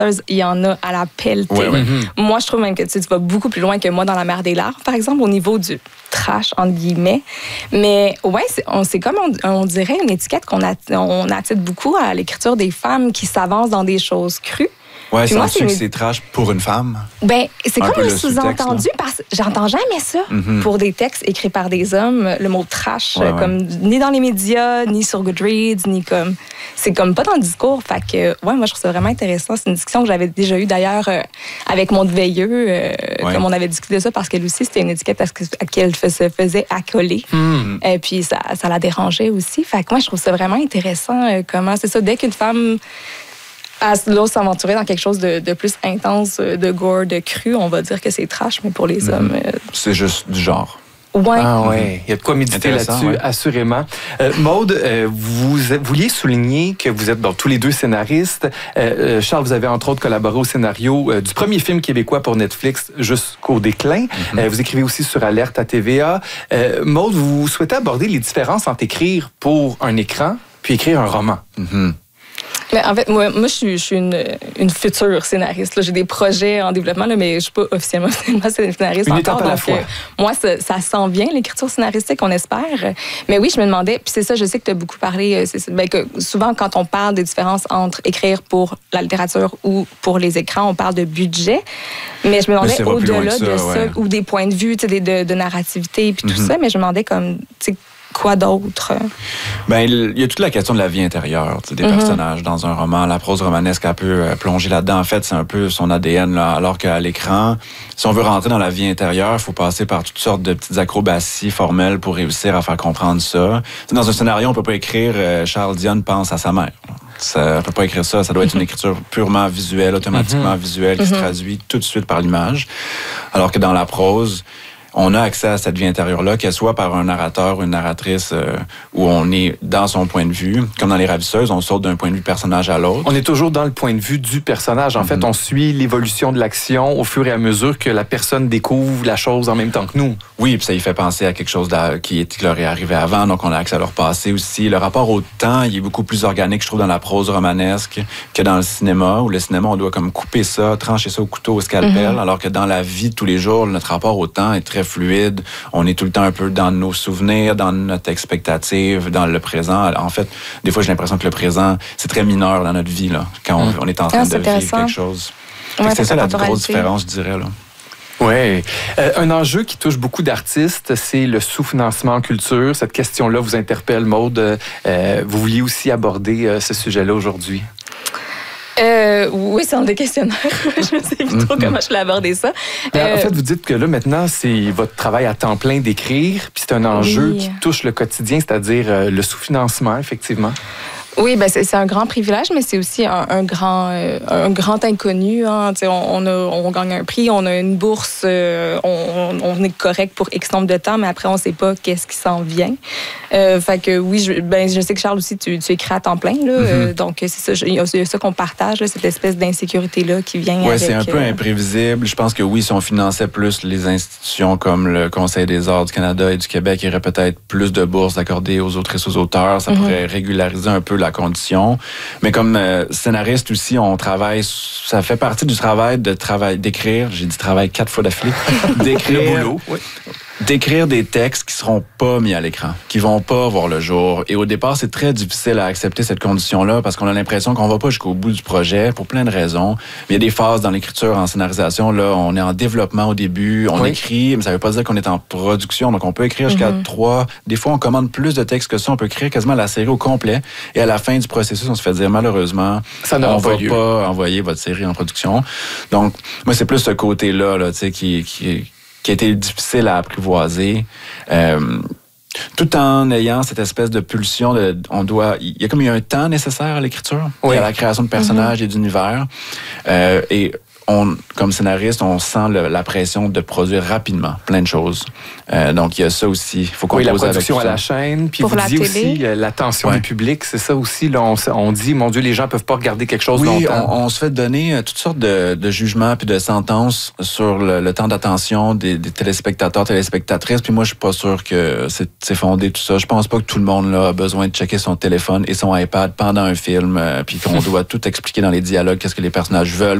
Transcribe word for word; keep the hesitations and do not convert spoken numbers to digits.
il y en a à la pelletée. Ouais, ouais. Mm-hmm. Moi, je trouve même que tu, sais, tu vas beaucoup plus loin que moi dans La Mer des Larves, par exemple, au niveau du trash, entre guillemets. Mais ouais, c'est, on, c'est comme, on, on dirait, une étiquette qu'on a, on attire beaucoup à l'écriture des femmes qui s'avancent dans des choses crues. Ouais, c'est moi, c'est, c'est trash pour une femme. Ben, c'est un comme le un sous-entendu, parce que j'entends jamais ça mm-hmm. pour des textes écrits par des hommes, le mot trash, ouais, comme ouais. ni dans les médias, ni sur Goodreads, ni comme... C'est comme pas dans le discours. Fait que, ouais, moi, je trouve ça vraiment intéressant. C'est une discussion que j'avais déjà eue, d'ailleurs, euh, avec mon veilleux, euh, ouais. comme on avait discuté de ça, parce qu'elle aussi, c'était une étiquette à laquelle elle se faisait accoler. Mm. Et puis, ça, ça la dérangeait aussi. Fait que moi, je trouve ça vraiment intéressant, euh, comment... C'est ça, dès qu'une femme... à là, s'aventurer dans quelque chose de, de plus intense, de gore, de cru, on va dire que c'est trash, mais pour les mmh. hommes... Euh... C'est juste du genre. Ouais. Ah ouais, il y a de quoi méditer là-dessus, ouais. assurément. Euh, Maude, euh, vous, vous vouliez souligner que vous êtes bon, tous les deux scénaristes. Euh, Charles, vous avez entre autres collaboré au scénario euh, du premier film québécois pour Netflix, Jusqu'au déclin. Mm-hmm. Euh, vous écrivez aussi sur Alerte à T V A. Euh, Maude, vous souhaitez aborder les différences entre écrire pour un écran puis écrire un roman. Mm-hmm. Mais en fait, moi, moi je, suis, je suis une, une future scénariste. Là. J'ai des projets en développement, là, mais je ne suis pas officiellement scénariste une encore. Étape à la donc, fois. Euh, moi, ça, ça s'en vient, l'écriture scénaristique, on espère. Mais oui, je me demandais, puis c'est ça, je sais que tu as beaucoup parlé, c'est, ben, que souvent, quand on parle des différences entre écrire pour la littérature ou pour les écrans, on parle de budget. Mais je me demandais, au-delà ça, de ça, ouais. ou des points de vue, de, de, de narrativité, puis tout mm-hmm. ça, mais je me demandais comme... Quoi d'autre? Ben, il y a toute la question de la vie intérieure des mm-hmm. personnages dans un roman. La prose romanesque, elle peut plonger là-dedans. En fait, c'est un peu son A D N, là. Alors qu'à l'écran, si on veut rentrer dans la vie intérieure, il faut passer par toutes sortes de petites acrobaties formelles pour réussir à faire comprendre ça. Dans un scénario, on peut pas écrire euh, Charles Dionne pense à sa mère. Ça, on peut pas écrire ça. Ça doit être une écriture purement visuelle, automatiquement mm-hmm. visuelle, qui mm-hmm. se traduit tout de suite par l'image. Alors que dans la prose, on a accès à cette vie intérieure-là, qu'elle soit par un narrateur ou une narratrice euh, où on est dans son point de vue. Comme dans Les Ravisseuses, on saute d'un point de vue personnage à l'autre. On est toujours dans le point de vue du personnage. En mm-hmm. fait, on suit l'évolution de l'action au fur et à mesure que la personne découvre la chose en même temps que nous. Oui, puis ça y fait penser à quelque chose qui, qui leur est arrivé avant, donc on a accès à leur passé aussi. Le rapport au temps, il est beaucoup plus organique, je trouve, dans la prose romanesque que dans le cinéma, où le cinéma, on doit comme couper ça, trancher ça au couteau, au scalpel, mm-hmm. alors que dans la vie de tous les jours, notre rapport au temps est très fluide. On est tout le temps un peu dans nos souvenirs, dans notre expectative, dans le présent. En fait, des fois, j'ai l'impression que le présent, c'est très mineur dans notre vie, là, quand on, on est en train ah, de vivre quelque chose. Ouais, c'est ça la grosse différence, je dirais, là. Oui. Euh, un enjeu qui touche beaucoup d'artistes, c'est le sous-financement en culture. Cette question-là vous interpelle, Maude. Euh, vous vouliez aussi aborder euh, ce sujet-là aujourd'hui? Euh, oui, c'est un des questionnaires. Je ne sais plus trop comment je l'ai abordé ça. Euh... En fait, vous dites que là, maintenant, c'est votre travail à temps plein d'écrire, puis c'est un enjeu oui. qui touche le quotidien, c'est-à-dire euh, le sous-financement, effectivement. Oui, ben c'est, c'est un grand privilège, mais c'est aussi un, un, grand, euh, un grand inconnu. Hein. On, on, a, on gagne un prix, on a une bourse, euh, on, on est correct pour X nombre de temps, mais après, on ne sait pas qu'est-ce qui s'en vient. Euh, fait que oui, je, ben, je sais que Charles aussi, tu, tu écris à temps plein. Là, mm-hmm. euh, donc, c'est ça, il y a ça qu'on partage, là, cette espèce d'insécurité-là qui vient ouais, avec... Oui, c'est un peu euh... imprévisible. Je pense que oui, si on finançait plus les institutions comme le Conseil des arts du Canada et du Québec, il y aurait peut-être plus de bourses accordées aux autrices, aux auteurs. Ça mm-hmm. pourrait régulariser un peu la condition. Mais comme euh, scénariste aussi, on travaille, ça fait partie du travail de travail d'écrire, j'ai dit travail quatre fois d'affilée, d'écrire, le boulot, oui. d'écrire des textes qui seront pas mis à l'écran, qui vont pas voir le jour. Et au départ, c'est très difficile à accepter cette condition-là parce qu'on a l'impression qu'on va pas jusqu'au bout du projet pour plein de raisons. Mais il y a des phases dans l'écriture, en scénarisation, là, on est en développement au début, on oui. écrit, mais ça veut pas dire qu'on est en production, donc on peut écrire jusqu'à mm-hmm. trois. Des fois, on commande plus de textes que ça, on peut écrire quasiment la série au complet. Et à la fin du processus, on se fait dire malheureusement, ça on va lieu. pas envoyer votre série en production. Donc, moi, c'est plus ce côté-là, là, tu sais, qui, qui, qui a été difficile à apprivoiser. Euh, tout en ayant cette espèce de pulsion de, on doit, il y a comme il y a un temps nécessaire à l'écriture, oui. à la création de personnages mm-hmm. et d'univers. Euh, et on, comme scénariste, on sent le, la pression de produire rapidement plein de choses. Euh, donc, il y a ça aussi. Il faut qu'on oui, la production à la chaîne. Puis pour vous la disiez télé. aussi euh, l'attention ouais. du public. C'est ça aussi. Là, on, on dit, mon Dieu, les gens peuvent pas regarder quelque chose oui, longtemps. On, on se fait donner euh, toutes sortes de, de jugements puis de sentences sur le, le temps d'attention des, des téléspectateurs, téléspectatrices. Puis moi, je suis pas sûr que c'est, c'est fondé tout ça. Je pense pas que tout le monde là, a besoin de checker son téléphone et son iPad pendant un film, euh, puis qu'on doit tout expliquer dans les dialogues, qu'est-ce que les personnages veulent.